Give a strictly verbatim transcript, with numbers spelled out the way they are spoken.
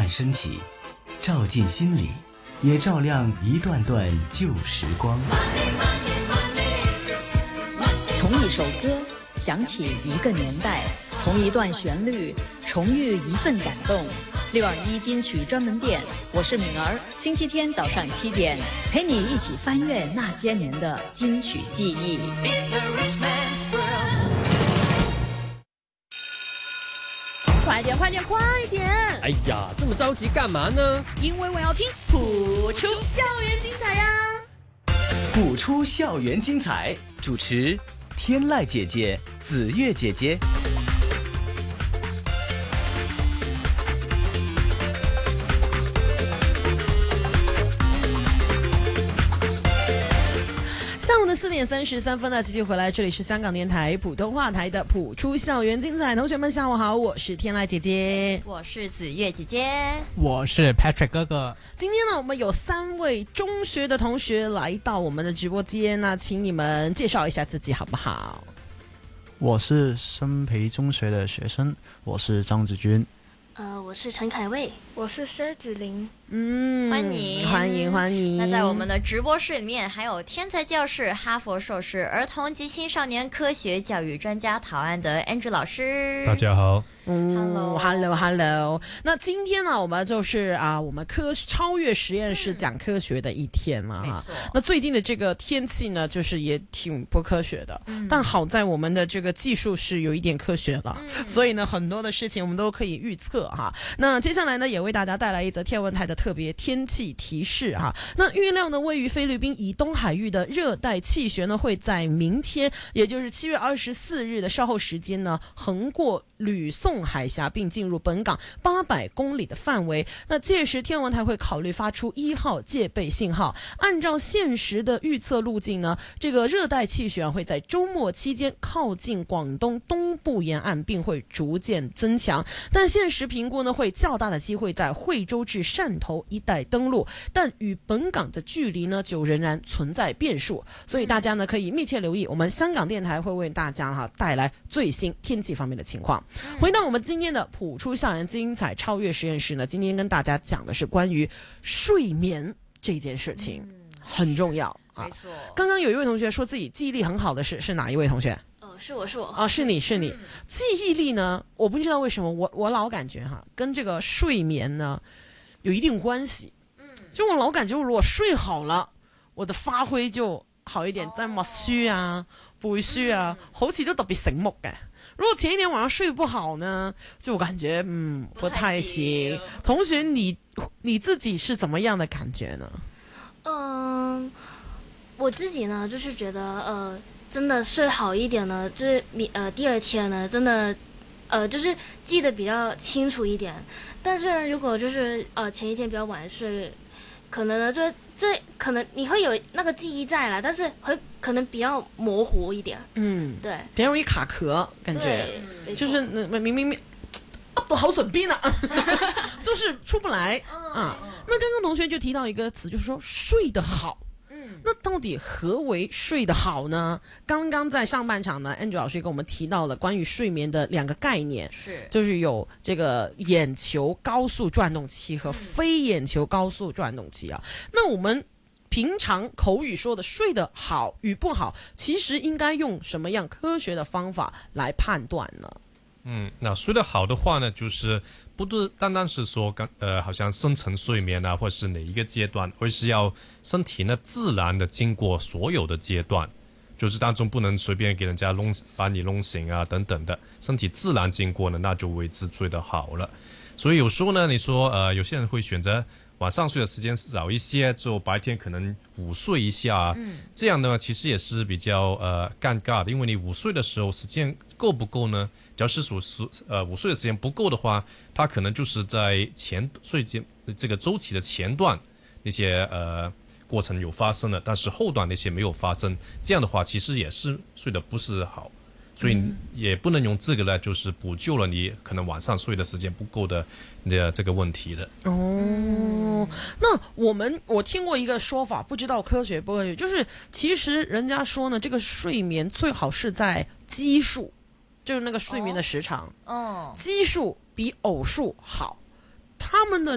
慢升起，照进心里，也照亮一段段旧时光。 从一首歌想起一个年代，从一段旋律重遇一份感动。六二一金曲专门店，我是敏儿，星期天早上七点，陪你一起翻阅那些年的金曲记忆。 快点快点快点！ 哎呀，这么着急干嘛呢？ 因为我要听谱出校园精彩呀！ 谱出校园精彩，主持天籁姐姐、子月姐姐。 上午的四点三十三分呢，继续回来，这里是香港电台普通话台的谱出校园精彩。同学们下午好，我是天籁姐姐， 我是子月姐姐， 我是 Patrick 哥哥。 今天呢，我们有三位中学的同学来到我们的直播间，那请你们介绍一下自己好不好？ 我是生培中学的学生，我是张子君。 呃，我是陈凯卫，我是施子玲。 嗯， 欢迎欢迎欢迎。 那在我们的直播室里面还有天才教室、哈佛硕士、儿童及青少年科学教育专家陶安德 Andrew 老师。 大家好。 嗯 Hello Hello Hello。那今天呢，我们就是啊，我们科超越实验室讲科学的一天嘛哈。 没错。 那最近的这个天气呢，就是也挺不科学的， 嗯、 但好在我们的这个技术是有一点科学了， 嗯、 所以呢，很多的事情我们都可以预测哈。那接下来呢，也为大家带来一则天文台的特别天气提示哈。那预料呢，位于菲律宾以东海域的热带气旋呢，会在明天，也就是七月二十四日的稍后时间呢，横过吕宋海峡，并进入本港八百公里的范围。那届时天文台会考虑发出一号戒备信号。按照现实的预测路径呢，这个热带气旋会在周末期间靠近广东东部沿岸，并会逐渐增强。但现实评估呢，会较大的机会在惠州至汕头一带登陆，但与本港的距离呢，就仍然存在变数。所以大家呢，可以密切留意，我们香港电台会为大家哈带来最新天气方面的情况。回到我们今天的谱出校园精彩超越实验室呢，今天跟大家讲的是关于睡眠这件事情，嗯、很重要啊。 没错。 刚刚有一位同学说自己记忆力很好的是是哪一位同学？ 哦，是我是我啊，是你是你。嗯、记忆力呢，我不知道为什么我我老感觉哈，跟这个睡眠呢有一定关系。嗯，就我老感觉如果睡好了，我的發揮就好一點，即係默書啊、背書啊，好似都特別醒目嘅。如果前一天晚上睡不好呢，就我感觉嗯不太行。同学，你你自己是怎么样的感觉呢？ 嗯、呃，我自己呢，就是觉得呃，真的睡好一点呢，就是呃第二天呢，真的呃就是记得比较清楚一点。但是呢，如果就是呃前一天比较晚睡，可能呢就就可能你会有那个记忆在啦，但是会可能比较模糊一点。嗯，对， 比较容易卡壳，感觉就是明明明都好损逼呢，就是出不来啊。那刚刚同学就提到一个词，就是说睡得好。那到底何为睡得好呢？刚刚在上半场呢 Andrew 老师跟我们提到了关于睡眠的两个概念， 是就是有这个眼球高速转动期和非眼球高速转动期啊。嗯、那我们平常口语说的睡得好与不好，其实应该用什么样科学的方法来判断呢？ 嗯，那睡得好的话呢，就是不单单是说呃，好像深层睡眠啊，或是哪一个阶段，而是要身体呢自然的经过所有的阶段，就是当中不能随便给人家弄把你弄醒啊等等的，身体自然经过呢，那就为之睡得好了。所以有时候呢，你说呃，有些人会选择晚上睡的时间少一些，之后白天可能午睡一下，嗯，这样呢其实也是比较呃尴尬的，因为你午睡的时候时间够不够呢？只要是属呃午睡的时间不够的话，它可能就是在前睡间这个周期的前段那些呃过程有发生了，但是后段那些没有发生，这样的话其实也是睡得不是好。所以也不能用这个来就是补救了你可能晚上睡的时间不够的这个问题的。 哦，那我们我听过一个说法，不知道科学不科学，就是其实人家说呢，这个睡眠最好是在奇数，就是那个睡眠的时长，哦，奇数比偶数好。他们的